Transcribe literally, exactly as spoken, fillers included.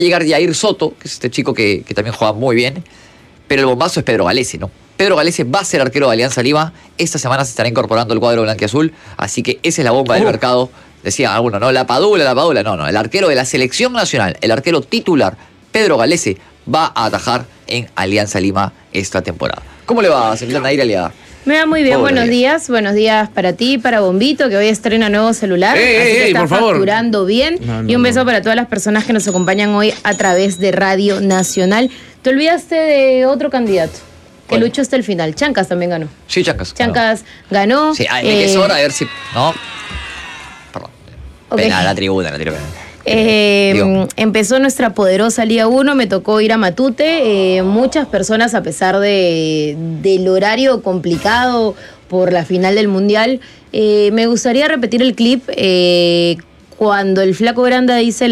llegar Jair Soto, que es este chico que, que también juega muy bien, pero el bombazo es Pedro Galese, ¿no? Pedro Galese va a ser arquero de Alianza Lima. Esta semana se estará incorporando el cuadro blanquiazul, así que esa es la bomba del Uh. mercado. Decía alguno, no, la Padula, la Padula. No, no, el arquero de la selección nacional, el arquero titular, Pedro Galese, va a atajar en Alianza Lima esta temporada. ¿Cómo le va, señorita Naira Aliaga? Me va muy bien, Buenos buenos días. días. Buenos días para ti, para Bombito, que hoy estrena nuevo celular. Ey, así ey, que ey, está por favor. facturando bien. No, no, y un beso no. para todas las personas que nos acompañan hoy a través de Radio Nacional. Te olvidaste de otro candidato, que ¿Cuál? luchó hasta el final. Chancas también ganó. Sí, Chancas. Chancas ganó. Sí, hay eh, que hora a ver si. No. Perdón. Ok. Pena, la tribuna, la tribuna. Eh, Digo. empezó nuestra poderosa Liga uno, me tocó ir a Matute. Eh, muchas personas, a pesar de, del horario complicado por la final del Mundial, eh, me gustaría repetir el clip eh, cuando el Flaco Granda dice